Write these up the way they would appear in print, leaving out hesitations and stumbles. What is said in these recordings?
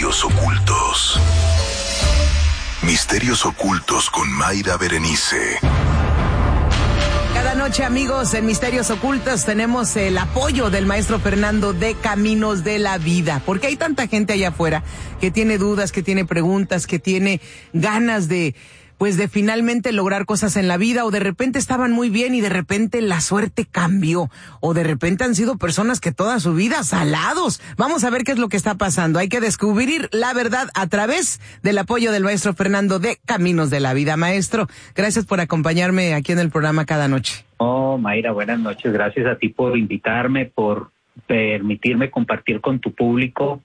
Misterios ocultos. Misterios ocultos con Mayra Berenice. Cada noche, amigos, en Misterios Ocultos tenemos el apoyo del maestro Fernando de Caminos de la Vida, porque hay tanta gente allá afuera que tiene dudas, que tiene preguntas, que tiene ganas de finalmente lograr cosas en la vida, o de repente estaban muy bien y de repente la suerte cambió, o de repente han sido personas que toda su vida salados. Vamos a ver qué es lo que está pasando. Hay que descubrir la verdad a través del apoyo del maestro Fernando de Caminos de la Vida. Maestro, gracias por acompañarme aquí en el programa cada noche. Oh, Mayra, buenas noches. Gracias a ti por invitarme, por permitirme compartir con tu público,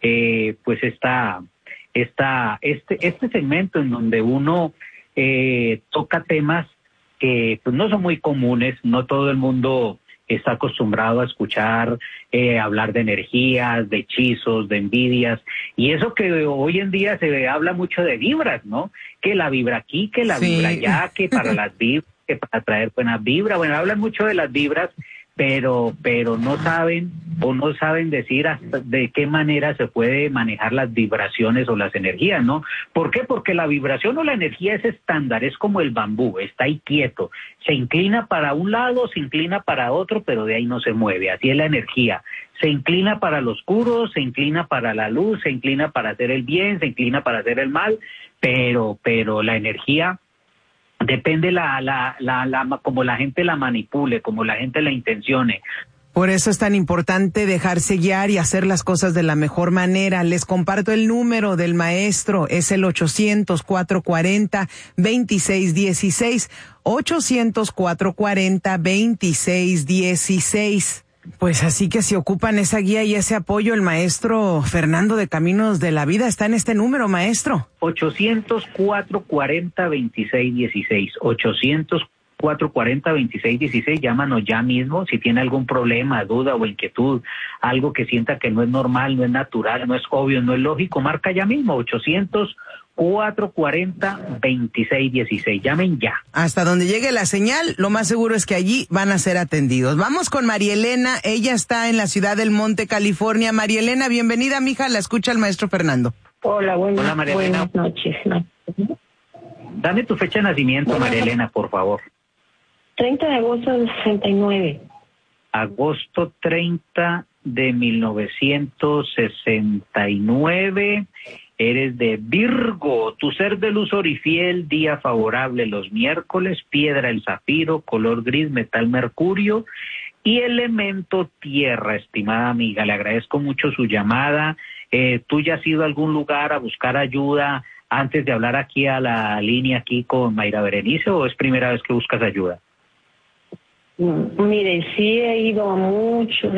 este segmento en donde uno toca temas que pues no son muy comunes. No todo el mundo está acostumbrado a escuchar hablar de energías, de hechizos, de envidias, y eso que hoy en día se habla mucho de vibras, ¿no? Que la vibra aquí, que la vibra allá, que para las vibras, que para traer buenas vibras. Bueno, hablan mucho de las vibras, pero no saben decir hasta de qué manera se puede manejar las vibraciones o las energías, ¿no? ¿Por qué? Porque la vibración o la energía es estándar, es como el bambú, está ahí quieto, se inclina para un lado, se inclina para otro, pero de ahí no se mueve. Así es la energía, se inclina para lo oscuro, se inclina para la luz, se inclina para hacer el bien, se inclina para hacer el mal, pero la energía depende como la gente la manipule, como la gente la intencione. Por eso es tan importante dejarse guiar y hacer las cosas de la mejor manera. Les comparto el número del maestro, es el 800-440-2616, 800-440-2616. Pues así que si ocupan esa guía y ese apoyo, el maestro Fernando de Caminos de la Vida está en este número, maestro. 800-440-2616, 800-440-2616, llámanos ya mismo si tiene algún problema, duda o inquietud, algo que sienta que no es normal, no es natural, no es obvio, no es lógico, marca ya mismo, 800-440-2616, llamen ya. Hasta donde llegue la señal, lo más seguro es que allí van a ser atendidos. Vamos con María Elena, ella está en la ciudad del Monte, California. María Elena, bienvenida, mija, la escucha el maestro Fernando. Hola, buenas noches. Dame tu fecha de nacimiento, María Elena, por favor. 30 de agosto del 69. Agosto 30 de 1969. Eres de Virgo. Tu ser de luz orifiel, día favorable los miércoles, piedra el zafiro, color gris, metal mercurio y elemento tierra, estimada amiga. Le agradezco mucho su llamada. ¿Tú ya has ido a algún lugar a buscar ayuda antes de hablar aquí a la línea aquí con Mayra Berenice, o es primera vez que buscas ayuda? Mire, sí he ido a muchos,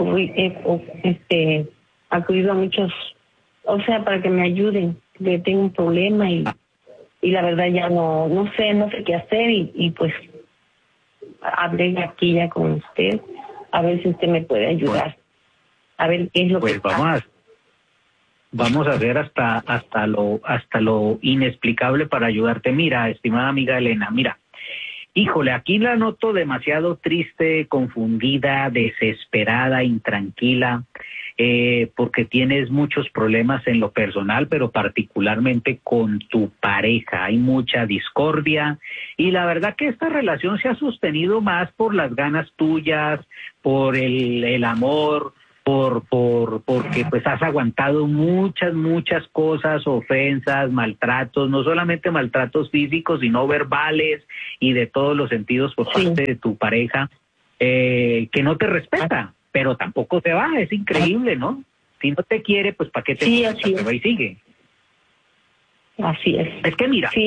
acudido a muchos, o sea, para que me ayuden, que tengo un problema y la verdad ya no sé qué hacer y pues hablé aquí ya con usted, a ver si usted me puede ayudar, a ver qué es lo que pasa. Vamos a hacer hasta lo inexplicable para ayudarte. Mira, estimada amiga Elena, mira. Híjole, aquí la noto demasiado triste, confundida, desesperada, intranquila, porque tienes muchos problemas en lo personal, pero particularmente con tu pareja. Hay mucha discordia y la verdad que esta relación se ha sostenido más por las ganas tuyas, por el amor, porque pues has aguantado muchas cosas, ofensas, maltratos, no solamente maltratos físicos, sino verbales y de todos los sentidos por parte de tu pareja, que no te respeta, pero tampoco se va. Es increíble, ¿no? Si no te quiere, pues ¿para qué te va y sigue? Así es. Es que mira,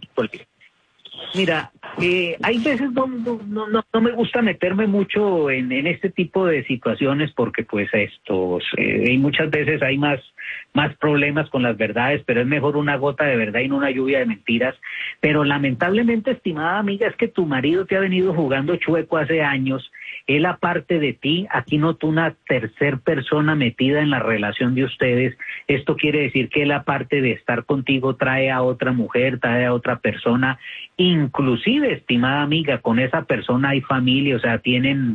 hay veces no me gusta meterme mucho en este tipo de situaciones porque pues y muchas veces hay más problemas con las verdades, pero es mejor una gota de verdad y no una lluvia de mentiras. Pero lamentablemente, estimada amiga, es que tu marido te ha venido jugando chueco hace años. Él, aparte de ti, aquí notó una tercer persona metida en la relación de ustedes. Esto quiere decir que él, aparte de estar contigo, trae a otra mujer, trae a otra persona. Inclusive, estimada amiga, con esa persona hay familia, o sea, tienen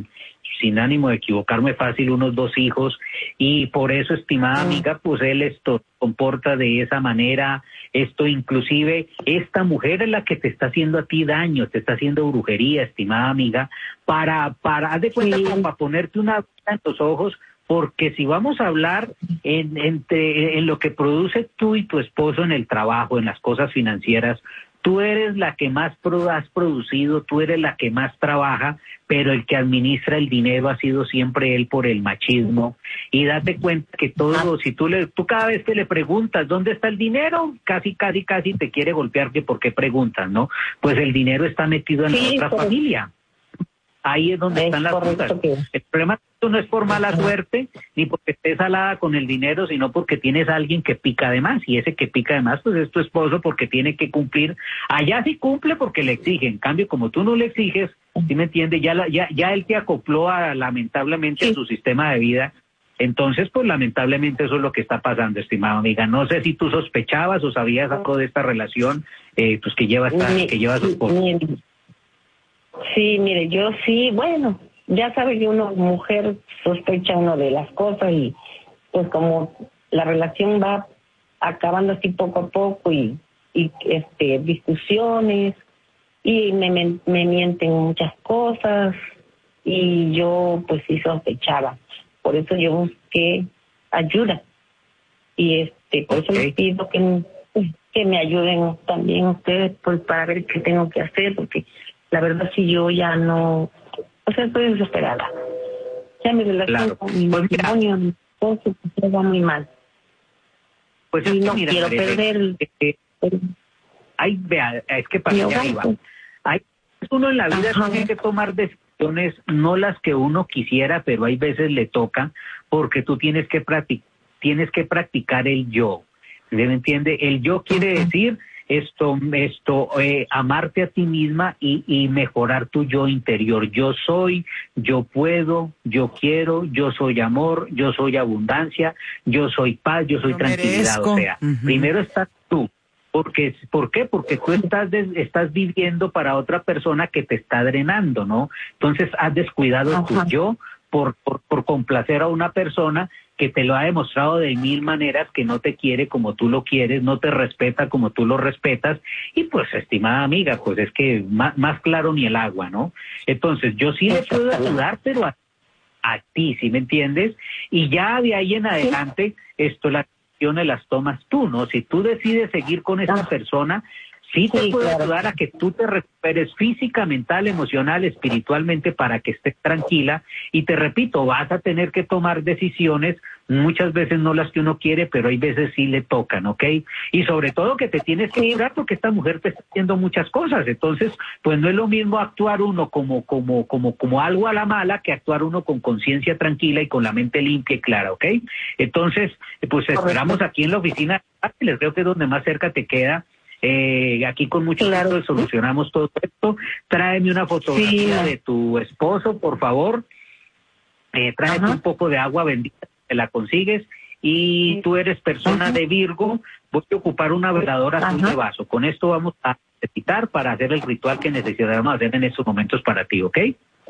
sin ánimo de equivocarme fácil, unos 2 hijos, y por eso, estimada amiga, pues él esto comporta de esa manera. Esto inclusive, esta mujer es la que te está haciendo a ti daño, te está haciendo brujería, estimada amiga, haz de cuenta, como para ponerte una venda en los ojos, porque si vamos a hablar en lo que produce tú y tu esposo en el trabajo, en las cosas financieras, tú eres la que más has producido, tú eres la que más trabaja, pero el que administra el dinero ha sido siempre él por el machismo. Y date cuenta que todo, si tú cada vez que le preguntas ¿dónde está el dinero? Casi te quiere golpear, que por qué preguntas, ¿no? Pues el dinero está metido en la otra familia. Ahí es donde están las cosas. El problema no es por mala suerte, ni porque estés salada con el dinero, sino porque tienes a alguien que pica de más, y ese que pica de más, pues es tu esposo, porque tiene que cumplir. Allá sí cumple porque le exige, en cambio, como tú no le exiges, ¿sí me entiendes? Ya él te acopló lamentablemente a su sistema de vida. Entonces, pues lamentablemente eso es lo que está pasando, estimada amiga. No sé si tú sospechabas o sabías algo de esta relación pues que lleva su esposo. Sí, mire, yo sí, bueno, ya sabe que uno, mujer, sospecha uno de las cosas, y pues como la relación va acabando así poco a poco, y discusiones, y me mienten muchas cosas, y yo pues sí sospechaba. Por eso yo busqué ayuda, y por eso les pido que me ayuden también ustedes, pues para ver qué tengo que hacer, porque la verdad sí yo ya no, o sea, estoy desesperada. Ya mi relación con mi matrimonio, mi esposo, pues va muy mal. Pues y no quiero perder. Vea, es que para allá iba. Uno en la vida tiene que tomar decisiones, no las que uno quisiera, pero hay veces le toca, porque tú tienes que practicar el yo. ¿Me entiende? El yo quiere decir amarte a ti misma y mejorar tu yo interior. Yo soy, yo puedo, yo quiero, yo soy amor, yo soy abundancia, yo soy paz, yo soy tranquilidad. Merezco. O sea, primero estás tú. ¿Por qué? Porque tú estás viviendo para otra persona que te está drenando, ¿no? Entonces has descuidado tu yo por complacer a una persona que te lo ha demostrado de 1000 maneras, que no te quiere como tú lo quieres, no te respeta como tú lo respetas, y pues, estimada amiga, pues es que más claro ni el agua, ¿no? Entonces, yo sí le puedo ayudar, pero a ti, ¿sí me entiendes? Y ya de ahí en adelante, las decisiones las tomas tú, ¿no? Si tú decides seguir con esta persona, sí te puedo ayudar a que tú te recuperes física, mental, emocional, espiritualmente, para que estés tranquila. Y te repito, vas a tener que tomar decisiones, muchas veces no las que uno quiere, pero hay veces sí le tocan, ¿ok? Y sobre todo que te tienes que curar, porque esta mujer te está haciendo muchas cosas. Entonces, pues no es lo mismo actuar uno como algo a la mala, que actuar uno con conciencia tranquila y con la mente limpia y clara, ¿ok? Entonces, pues esperamos aquí en la oficina, les creo que es donde más cerca te queda. Aquí con mucho gusto solucionamos todo esto. Tráeme una fotografía de tu esposo, por favor. Tráete un poco de agua bendita, te la consigues. Y tú eres persona de Virgo, voy a ocupar una veladora azul de vaso. Con esto vamos a necesitar para hacer el ritual que necesitamos hacer en estos momentos para ti, ¿ok?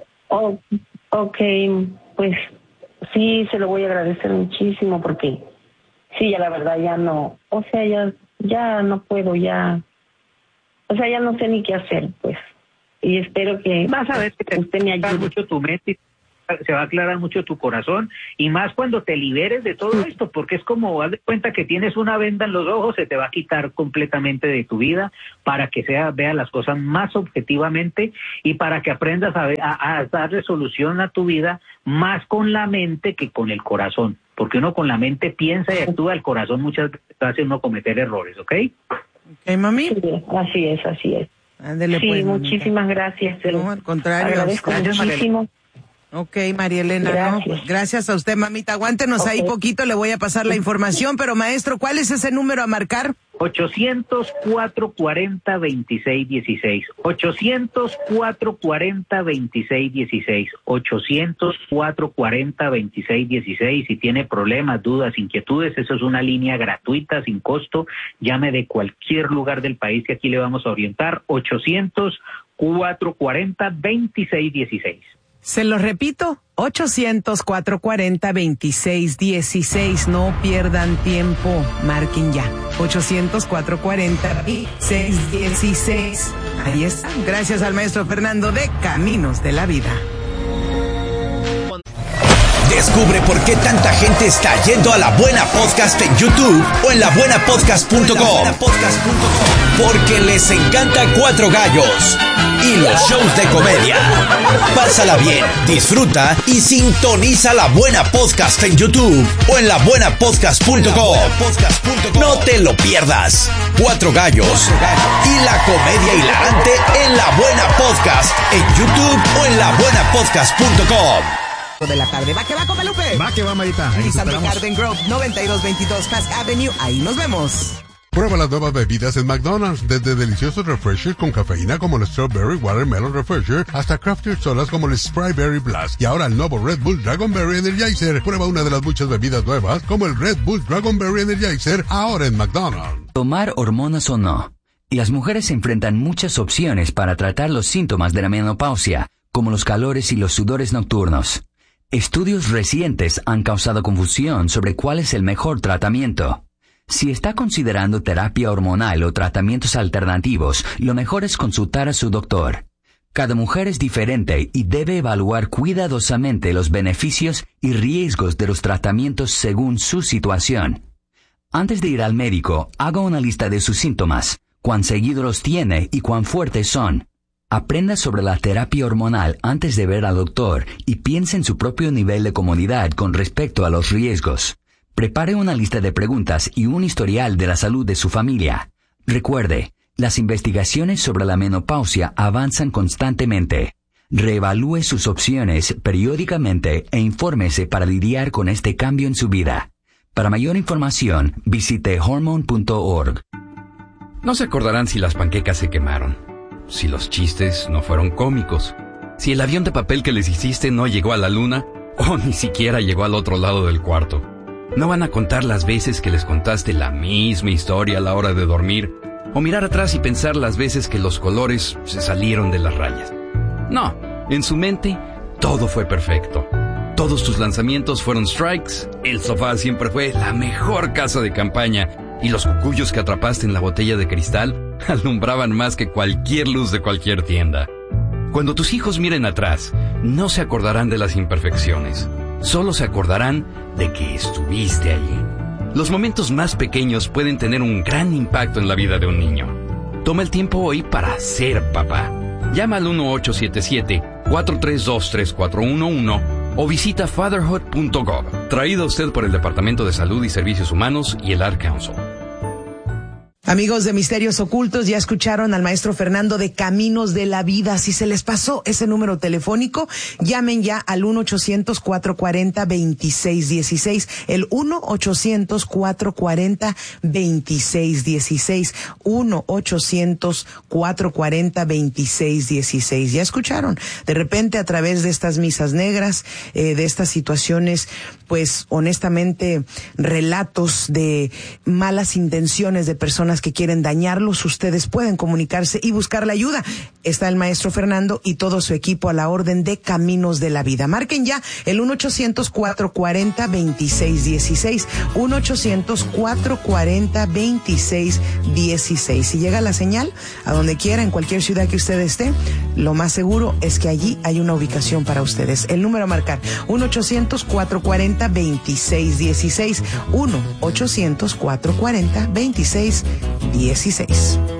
Ok, pues sí, se lo voy a agradecer muchísimo, porque sí, ya la verdad ya no, o sea, ya no puedo, ya no sé ni qué hacer, pues. Y espero que vas a ver que usted me ayude mucho tu mente, se va a aclarar mucho tu corazón, y más cuando te liberes de todo esto, porque es como, haz de cuenta que tienes una venda en los ojos, se te va a quitar completamente de tu vida, para que veas las cosas más objetivamente, y para que aprendas a darle solución a tu vida más con la mente que con el corazón, porque uno con la mente piensa y actúa, el corazón muchas veces hace uno cometer errores, ¿ok? ¿Ok, mami? Sí, así es. Ándele, sí, pues, muchísimas gracias. No, al contrario. Agradezco muchísimo. Ok, María Elena, gracias. No, pues gracias a usted, mamita. Aguántenos ahí poquito, le voy a pasar la información, pero maestro, ¿cuál es ese número a marcar? 800-440-2616. 800-440-2616. 800-440-2616. Si tiene problemas, dudas, inquietudes, eso es una línea gratuita, sin costo. Llame de cualquier lugar del país que aquí le vamos a orientar. 800-440-2616. Se lo repito, 800-440-2616. No pierdan tiempo, marquen ya. 800-440-2616. Ahí está. Gracias al maestro Fernando de Caminos de la Vida. Descubre por qué tanta gente está yendo a La Buena Podcast en YouTube o en labuenapodcast.com. Porque les encanta Cuatro Gallos y los shows de comedia. Pásala bien, disfruta y sintoniza La Buena Podcast en YouTube o en labuenapodcast.com. No te lo pierdas. Cuatro Gallos y la comedia hilarante en La Buena Podcast en YouTube o en labuenapodcast.com. De la tarde. Va que va, Comalupe. Va que va, Marita. Y Sandy Garden Grove, 9222 Pass Avenue. Ahí nos vemos. Prueba las nuevas bebidas en McDonald's, desde deliciosos refreshers con cafeína como el Strawberry Watermelon Refresher hasta crafted sodas como el Sprite Blast y ahora el nuevo Red Bull Dragonberry Energizer. Prueba una de las muchas bebidas nuevas como el Red Bull Dragonberry Energizer ahora en McDonald's. Tomar hormonas o no. Las mujeres enfrentan muchas opciones para tratar los síntomas de la menopausia, como los calores y los sudores nocturnos. Estudios recientes han causado confusión sobre cuál es el mejor tratamiento. Si está considerando terapia hormonal o tratamientos alternativos, lo mejor es consultar a su doctor. Cada mujer es diferente y debe evaluar cuidadosamente los beneficios y riesgos de los tratamientos según su situación. Antes de ir al médico, haga una lista de sus síntomas, cuán seguido los tiene y cuán fuertes son. Aprenda sobre la terapia hormonal antes de ver al doctor y piense en su propio nivel de comodidad con respecto a los riesgos. Prepare una lista de preguntas y un historial de la salud de su familia. Recuerde, las investigaciones sobre la menopausia avanzan constantemente. Reevalúe sus opciones periódicamente e infórmese para lidiar con este cambio en su vida. Para mayor información, visite hormone.org. No se acordarán si las panquecas se quemaron, si los chistes no fueron cómicos, si el avión de papel que les hiciste no llegó a la luna o ni siquiera llegó al otro lado del cuarto. No van a contar las veces que les contaste la misma historia a la hora de dormir o mirar atrás y pensar las veces que los colores se salieron de las rayas. No, en su mente todo fue perfecto. Todos tus lanzamientos fueron strikes, el sofá siempre fue la mejor casa de campaña y los cucuyos que atrapaste en la botella de cristal alumbraban más que cualquier luz de cualquier tienda. Cuando tus hijos miren atrás, no se acordarán de las imperfecciones. Solo se acordarán de que estuviste allí. Los momentos más pequeños pueden tener un gran impacto en la vida de un niño. Toma el tiempo hoy para ser papá. Llama al 1877-432-3411 o visita fatherhood.gov. Traído a usted por el Departamento de Salud y Servicios Humanos y el Ad Council. Amigos de Misterios Ocultos, ya escucharon al maestro Fernando de Caminos de la Vida. Si se les pasó ese número telefónico, llamen ya al 1-800-440-2616. El 1-800-440-2616. 1-800-440-2616. Ya escucharon. De repente, a través de estas misas negras, de estas situaciones, pues honestamente, relatos de malas intenciones de personas que quieren dañarlos, ustedes pueden comunicarse y buscar la ayuda. Está el maestro Fernando y todo su equipo a la orden de Caminos de la Vida. Marquen ya el 1-800-440-2616. 1-800-440-2616. Si llega la señal, a donde quiera, en cualquier ciudad que usted esté, lo más seguro es que allí hay una ubicación para ustedes. El número a marcar, 1-800-440-2616. 1-800-440-2616.